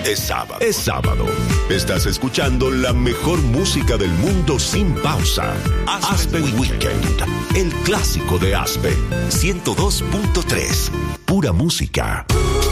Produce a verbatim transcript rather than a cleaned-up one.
Es sábado. Es sábado. Estás escuchando la mejor música del mundo sin pausa. Aspen, Aspen Weekend. El clásico de Aspen. ciento dos punto tres. Pura música.